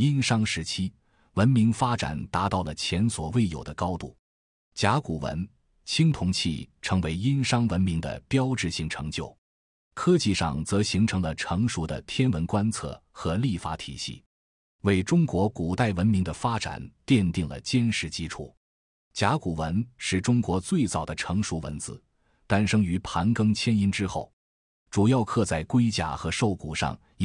殷商时期，文明发展达到了前所未有的高度。甲骨文、青铜器成为殷商文明的标志性成就。科技上则形成了成熟的天文观测和历法体系，为中国古代文明的发展奠定了坚实基础。甲骨文是中国最早的成熟文字，诞生于盘庚迁殷之后，主要刻在龟甲和兽骨上，